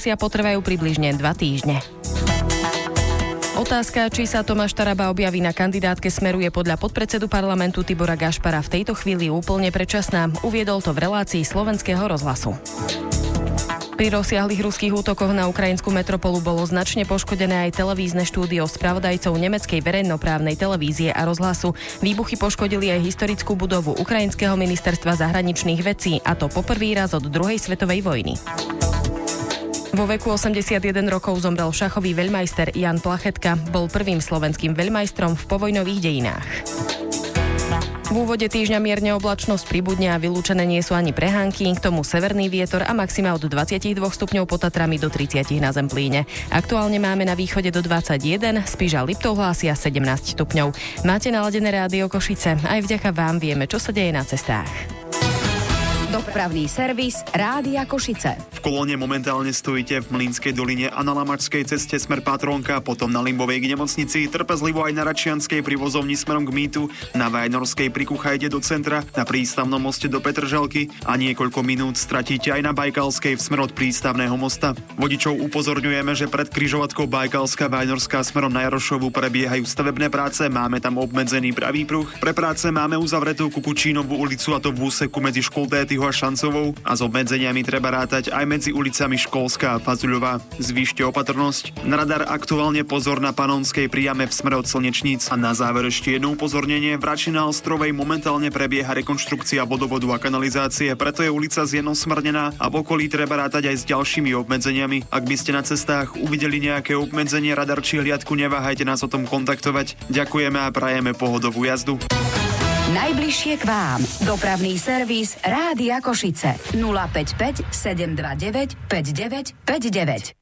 počasia potrvajú približne 2 týždne. Otázka, či sa Tomáš Taraba objaví na kandidátke Smeru, je podľa podpredsedu parlamentu Tibora Gašpara v tejto chvíli úplne predčasná. Uviedol to v relácii Slovenského rozhlasu. Pri rozsiahlych ruských útokoch na ukrajinskú metropolu bolo značne poškodené aj televízne štúdio spravodajcov nemeckej verejnoprávnej televízie a rozhlasu. Výbuchy poškodili aj historickú budovu Ukrajinského ministerstva zahraničných vecí, a to poprvý raz od druhej svetovej vojny. Vo veku 81 rokov zomrel šachový veľmajster Jan Plachetka. Bol prvým slovenským veľmajstrom v povojnových dejinách. V úvode týždňa mierne oblačnosť pribudne a vylúčené nie sú ani prehánky, k tomu severný vietor a maxima od 22 stupňov pod Tatrami do 30 na Zemplíne. Aktuálne máme na východe do 21, Spiš a Liptov hlásia 17 stupňov. Máte naladené rádio Košice, aj vďaka vám vieme, čo sa deje na cestách. Dopravný servis Rádia Košice. V kolóne momentálne stojíte v Mlynskej doline a na Lamačskej ceste smer Patrónka, potom na Limbovej k nemocnici, trpezlivo aj na Račianskej pri vozovni smerom k Mýtu, na Vajnorskej pri Kuchajde do centra, na Prístavnom moste do Petržalky a niekoľko minút stratíte aj na Bajkalskej v smer od Prístavného mosta. Vodičov upozorňujeme, že pred križovatkou Bajkalská Vajnorská smerom na Jarošovu prebiehajú stavebné práce, máme tam obmedzený pravý pruh. Pre práce máme uzavretú Kukučínovú ulicu, a to v úseku medzi Školtétyho a Šancovou, a s obmedzeniami treba rátať aj medzi ulicami Školská a Fazuľová. Zvýšte opatrnosť. Na radar aktuálne pozor na Panonskej pri jame v smere od Slnečníc. A na záver ešte jedno upozornenie. V Rači na Ostrovej momentálne prebieha rekonštrukcia vodovodu a kanalizácie, preto je ulica zjednosmernená a v okolí treba rátať aj s ďalšími obmedzeniami. Ak by ste na cestách uvideli nejaké obmedzenie, radar či hliadku, neváhajte nás o tom kontaktovať. Ďakujeme a prajeme pohodovú jazdu. Najbližšie k vám. Dopravný servis Rádia Košice. 055 729 5959.